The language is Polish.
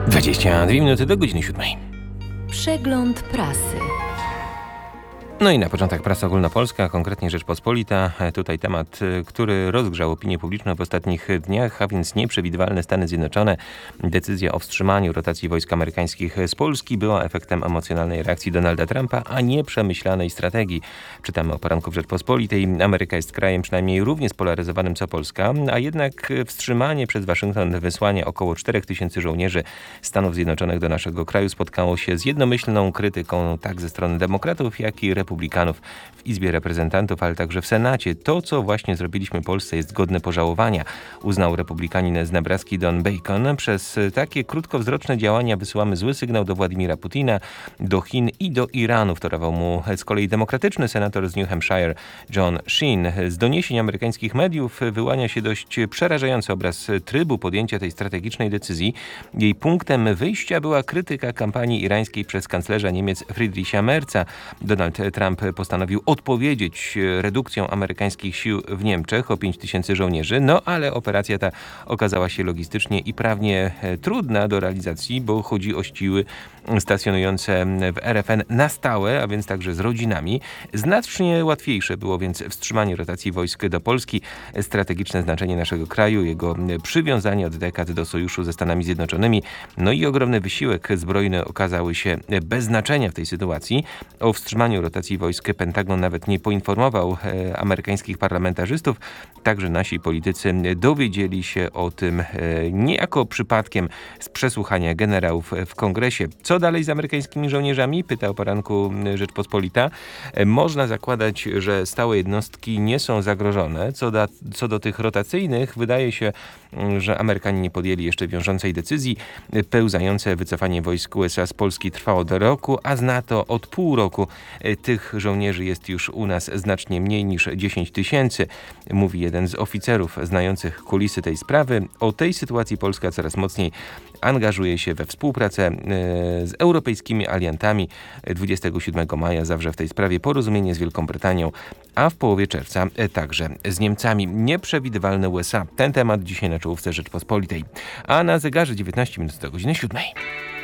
22 minuty do godziny 7. Przegląd prasy. No i na początek prasa ogólnopolska, konkretnie Rzeczpospolita. Tutaj temat, który rozgrzał opinię publiczną w ostatnich dniach, a więc nieprzewidywalne Stany Zjednoczone. Decyzja o wstrzymaniu rotacji wojsk amerykańskich z Polski była efektem emocjonalnej reakcji Donalda Trumpa, a nie przemyślanej strategii. Czytamy o poranku w Rzeczpospolitej. Ameryka jest krajem przynajmniej równie spolaryzowanym co Polska, a jednak wstrzymanie przez Waszyngton wysłania około 4000 żołnierzy Stanów Zjednoczonych do naszego kraju spotkało się z jednomyślną krytyką tak ze strony demokratów, jak i republikanów w Izbie Reprezentantów, ale także w Senacie. To, co właśnie zrobiliśmy Polsce, jest godne pożałowania, uznał republikanin z Nebraski Don Bacon. Przez takie krótkowzroczne działania wysyłamy zły sygnał do Władimira Putina, do Chin i do Iranu, wtórował mu z kolei demokratyczny senator z New Hampshire John Sheen. Z doniesień amerykańskich mediów wyłania się dość przerażający obraz trybu podjęcia tej strategicznej decyzji. Jej punktem wyjścia była krytyka kampanii irańskiej przez kanclerza Niemiec Friedricha Merza. Donald Trump postanowił odpowiedzieć redukcją amerykańskich sił w Niemczech o 5000 żołnierzy, no ale operacja ta okazała się logistycznie i prawnie trudna do realizacji, bo chodzi o siły stacjonujące w RFN na stałe, a więc także z rodzinami. Znacznie łatwiejsze było więc wstrzymanie rotacji wojsk do Polski. Strategiczne znaczenie naszego kraju, jego przywiązanie od dekad do sojuszu ze Stanami Zjednoczonymi, no i ogromny wysiłek zbrojny okazały się bez znaczenia w tej sytuacji. O wstrzymaniu rotacji wojsk Pentagon nawet nie poinformował amerykańskich parlamentarzystów. Także nasi politycy dowiedzieli się o tym niejako przypadkiem z przesłuchania generałów w Kongresie. Co dalej z amerykańskimi żołnierzami? Pyta o poranku Rzeczpospolita. Można zakładać, że stałe jednostki nie są zagrożone. Co do tych rotacyjnych, wydaje się, że Amerykanie nie podjęli jeszcze wiążącej decyzji. Pełzające wycofanie wojsk USA z Polski trwa od roku, a z NATO od pół roku. Tych żołnierzy jest już u nas znacznie mniej niż 10 000, mówi jeden z oficerów znających kulisy tej sprawy. O tej sytuacji Polska coraz mocniej angażuje się we współpracę z europejskimi aliantami. 27 maja zawrze w tej sprawie porozumienie z Wielką Brytanią, a w połowie czerwca także z Niemcami. Nieprzewidywalne USA. Ten temat dzisiaj na czołówce Rzeczpospolitej. A na zegarze 19 minut do godziny 7.